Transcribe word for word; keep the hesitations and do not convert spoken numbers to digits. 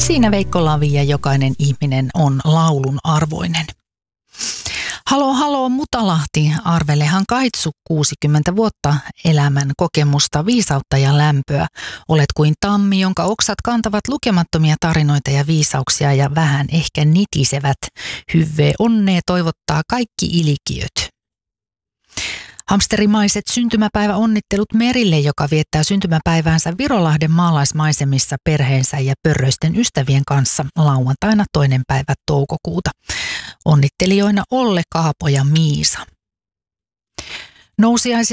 siinä Veikko Lavi ja jokainen ihminen on laulun arvoinen. Halo, halo Mutalahti, arvelehan kaitsu kuusikymmentä vuotta elämän kokemusta, viisautta ja lämpöä. Olet kuin tammi, jonka oksat kantavat lukemattomia tarinoita ja viisauksia ja vähän ehkä nitisevät. Hyvää onnea toivottaa kaikki ilikiöt. Hamsterimaiset syntymäpäiväonnittelut Merille, joka viettää syntymäpäiväänsä Virolahden maalaismaisemissa perheensä ja pörröisten ystävien kanssa lauantaina toinen päivä toukokuuta. Onnittelijoina Olle, Kaapo ja Miisa. Nousiaisista